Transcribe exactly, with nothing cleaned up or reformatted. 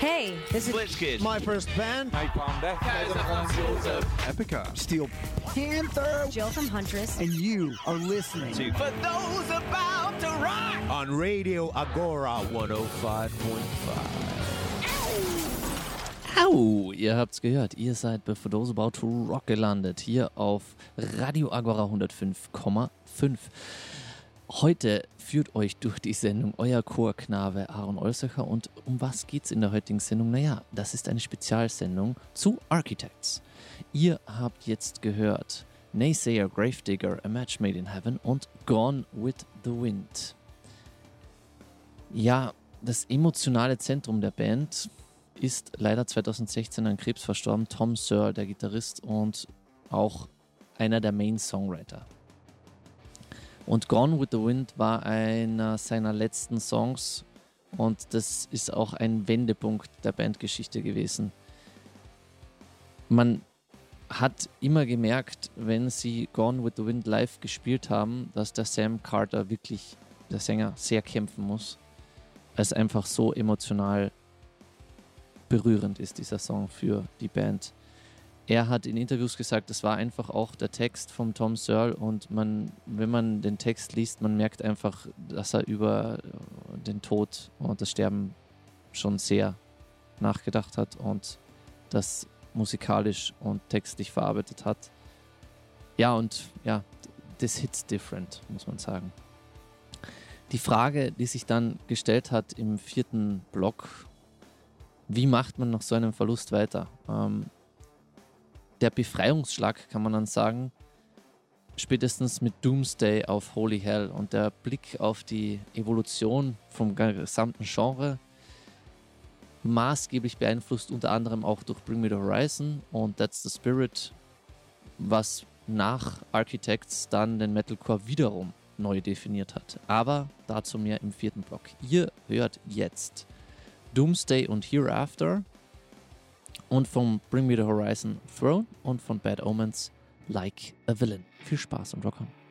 Hey, this is Blitzkid. My first band. Napalm Death. Epica. Steel Panther. Jill from Huntress. And you are listening To For Those About to Rock on Radio Agora hundertfünf Komma fünf. Au, ihr habt's gehört, ihr seid bei For Those About to Rock gelandet, hier auf Radio Agora hundertfünf Komma fünf. Heute führt euch durch die Sendung euer Chorknabe Aaron Olsacher. Und um was geht's in der heutigen Sendung? Naja, das ist eine Spezialsendung zu Architects. Ihr habt jetzt gehört Naysayer, Gravedigger, A Match Made in Heaven und Gone with the Wind. Ja, das emotionale Zentrum der Band ist leider zweitausendsechzehn an Krebs verstorben. Tom Searle, der Gitarrist und auch einer der Main-Songwriter. Und Gone with the Wind war einer seiner letzten Songs und das ist auch ein Wendepunkt der Bandgeschichte gewesen. Man hat immer gemerkt, wenn sie Gone with the Wind live gespielt haben, dass der Sam Carter wirklich, der Sänger, sehr kämpfen muss. Es einfach so emotional berührend ist, dieser Song für die Band. Er hat in Interviews gesagt, das war einfach auch der Text von Tom Searle und man, wenn man den Text liest, man merkt einfach, dass er über den Tod und das Sterben schon sehr nachgedacht hat und das musikalisch und textlich verarbeitet hat. Ja, und ja, this hits different, muss man sagen. Die Frage, die sich dann gestellt hat im vierten Block, wie macht man nach so einem Verlust weiter? Ähm, Der Befreiungsschlag, kann man dann sagen, spätestens mit Doomsday auf Holy Hell und der Blick auf die Evolution vom gesamten Genre, maßgeblich beeinflusst unter anderem auch durch Bring Me the Horizon und That's the Spirit, was nach Architects dann den Metalcore wiederum neu definiert hat. Aber dazu mehr im vierten Block. Ihr hört jetzt Doomsday und Hereafter und von Bring Me the Horizon Throne und von Bad Omens Like a Villain. Viel Spaß und Rock on.